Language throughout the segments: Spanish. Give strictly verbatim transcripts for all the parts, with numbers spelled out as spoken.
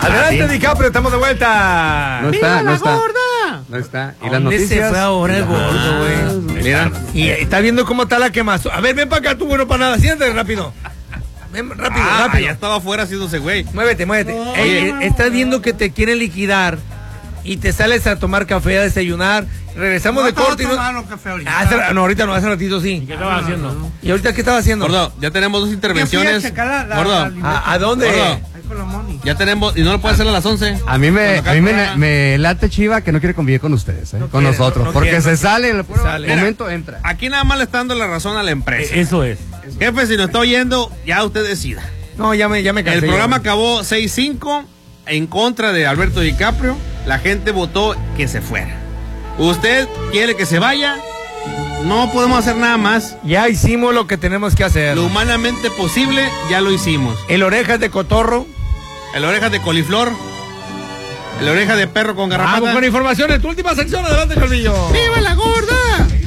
Adelante, ¿Ah, sí? DiCaprio, estamos de vuelta. No está, no está. Gorda! No está. ¿Y las noticias? Se fue ahora el gordo, güey. Mira, y está viendo cómo está la quemazón. A ver, ven para acá, tú, bueno, para nada. Siéntate rápido. Ven, rápido, ah, rápido. Ya estaba afuera haciéndose güey. Muévete, muévete. Oh, Ey, no. Estás viendo que te quieren liquidar y te sales a tomar café, a desayunar. Regresamos no, de corte y no... café ahorita. Ah, hace... no, ahorita no, hace ratito sí. ¿Y qué estabas no, haciendo? No. ¿Y ahorita qué estaba haciendo? Gordo, ya tenemos dos intervenciones. A la, la, Gordo. la ¿A, ¿A dónde? Gordo. Ya tenemos, y no lo puede hacer a las once. A mí me, a mí me, me late Chiva que no quiere convivir con ustedes, ¿eh? No con quiere, nosotros. No, no porque quiere, se sale, en el sale. momento Mira, entra. Aquí nada más le está dando la razón a la empresa. Eso es. Jefe, si nos está oyendo, ya usted decida. No, ya me, ya me cansé. El programa acabó seis cinco en contra de Alberto DiCaprio. La gente votó que se fuera. ¿Usted quiere que se vaya? No podemos hacer nada más. Ya hicimos lo que tenemos que hacer. Lo humanamente posible, ya lo hicimos. El orejas de cotorro. El orejas de coliflor. El oreja de perro con garrapata. Vamos con informaciones. Tu última sección, adelante, Calvillo. ¡Viva la gorda!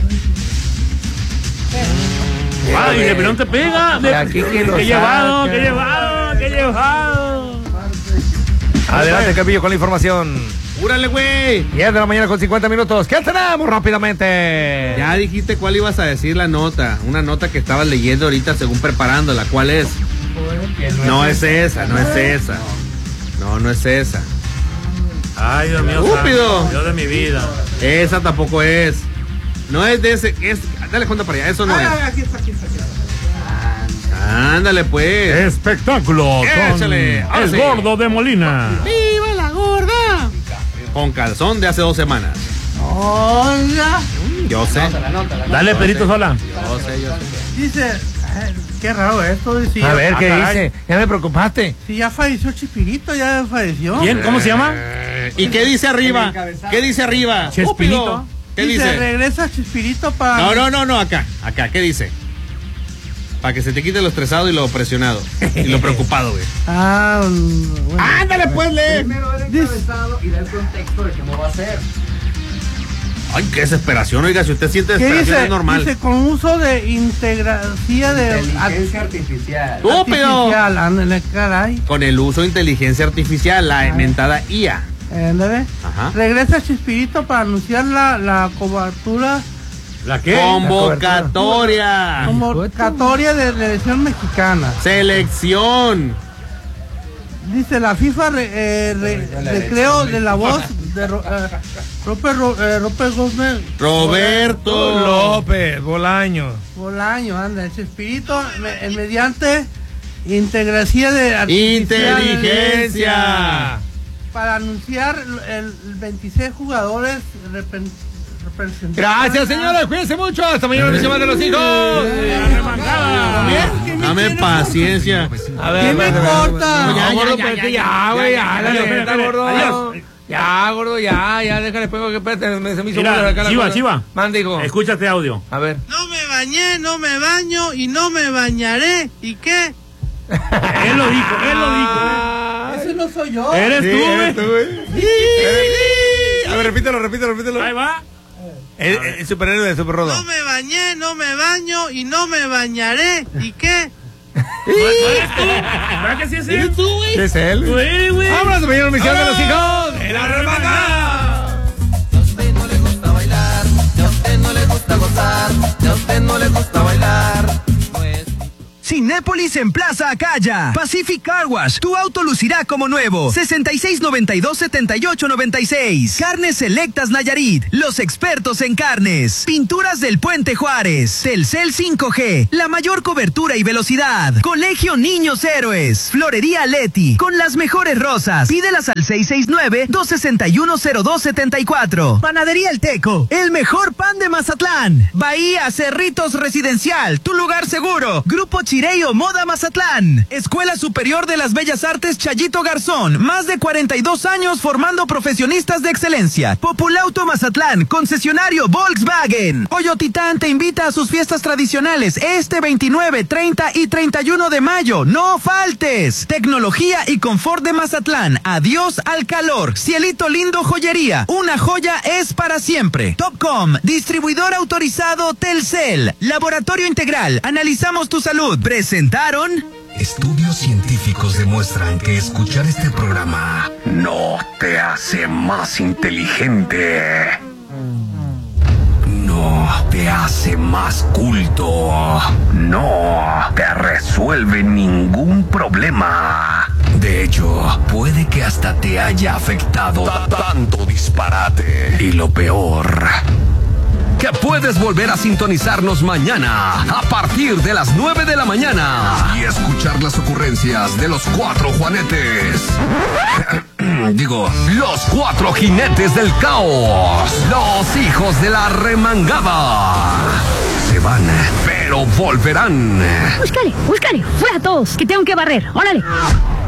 Ay, de pelón te pega. De... Aquí que ¿Qué llevado? ¿Qué llevado? ¿Qué llevado? Adelante, Calvillo, con la información. ¡Úrale, güey! diez de la mañana con cincuenta minutos. ¿Qué tenemos rápidamente? Ya dijiste cuál ibas a decir la nota. Una nota que estabas leyendo ahorita según preparándola. ¿Cuál es? No es esa, no es esa. No, no es esa. Ay, Dios mío. ¡Estúpido! Dios de mi vida. Esa tampoco es. No es de ese. Es, dale cuenta para allá. Eso no ah, es. Aquí está, aquí está, aquí está. Ándale, pues. Espectáculo. Échale. Con el sí. Gordo de Molina. ¡Viva la gorda! Con calzón de hace dos semanas. Hola. Yo sé. Nótala, nótala, Dale, Perito Sola. Yo sé, yo sé. Dice, qué raro esto. Si a ya, ver, ¿qué ah, dice? Ya me preocupaste. Si ya falleció Chespirito, ya falleció. ¿Quién? ¿Cómo se llama? ¿Y qué dice arriba? ¿Qué dice arriba? Chespirito. ¿Qué dice? dice? Regresa Chespirito para... No, no, no, no, acá, acá, ¿qué dice? Para que se te quite lo estresado y lo presionado. Y lo preocupado, güey. Ah, bueno. Ándale, pues, lee. Primero el encabezado y da el contexto de cómo va a ser. Ay, qué desesperación, oiga, si usted siente ¿Qué desesperación dice? es normal. Dice, con uso de integración de... Inteligencia artificial. ¡Estúpido! Artificial, ándale, caray. Con el uso de inteligencia artificial, la inventada I A. Ándale. Ajá. Regresa Chespirito para anunciar la, la cobertura... ¿La qué? Convocatoria. Convocatoria de la elección mexicana. Selección. Dice la FIFA re, eh, re, recreo de la voz de Ro, eh, Rope, Ro, eh, Rope Gómez. Roberto López Bolaño. Bolaño, anda, Chespirito me, mediante integración de inteligencia para anunciar el veintiséis jugadores repen, Gracias, señores. Cuídense mucho. Hasta mañana, noche más de los hijos. Dame paciencia. A ver, ¿qué me importa? Ya, gordo, ya, güey. Ya, ya, gordo. Ya, gordo, ya, ya, déjale, pongo que se me hizo Mira, acá la Chiva, Chiva. Mándigo. Escucha este audio. A ver. No me bañé, no me baño y no me bañaré. ¿Y qué? Él lo dijo, él lo dijo. Ese no soy yo. Eres sí, tú, eres tú, A ver, repítelo, repítelo, repítelo. Ahí va. El, el superhéroe de Super Rodo. No me bañé, no me baño y no me bañaré. ¿Y qué? ¿Verdad que sí es él? ¿Tú, güey? ¿Sí es él? Tú eres, güey. ¡Vámonos, mañana misión de los hijos! ¡De la remanga! A usted no le gusta bailar, a usted no le gusta gozar, a usted no le gusta bailar. Pues... Cinépolis en Plaza Acaya. Pacific Car Wash. Tu auto lucirá como nuevo. sesenta y seis noventa y dos setenta y ocho noventa y seis. Carnes Selectas Nayarit. Los expertos en carnes. Pinturas del Puente Juárez. Telcel cinco G. La mayor cobertura y velocidad. Colegio Niños Héroes. Florería Leti. Con las mejores rosas. Pídelas al seis seis nueve, dos seis uno, cero dos siete cuatro. Panadería El Teco. El mejor pan de Mazatlán. Bahía Cerritos Residencial. Tu lugar seguro. Grupo Chile Chireo Moda Mazatlán. Escuela Superior de las Bellas Artes Chayito Garzón. Más de cuarenta y dos años formando profesionistas de excelencia. Populauto Mazatlán. Concesionario Volkswagen. Pollo Titán te invita a sus fiestas tradicionales este veintinueve, treinta y treinta y uno de mayo. No faltes. Tecnología y confort de Mazatlán. Adiós al calor. Cielito Lindo Joyería. Una joya es para siempre. Topcom. Distribuidor autorizado Telcel. Laboratorio Integral. Analizamos tu salud. Presentaron Estudios científicos demuestran que escuchar este programa no te hace más inteligente. No te hace más culto. No te resuelve ningún problema. De hecho, puede que hasta te haya afectado tanto disparate. Y lo peor, que puedes volver a sintonizarnos mañana a partir de las nueve de la mañana y escuchar las ocurrencias de los cuatro Juanetes. Digo, los cuatro jinetes del caos, los hijos de la remangada. Se van, pero volverán. Búscale, búscale, fuera todos, que tengo que barrer, órale.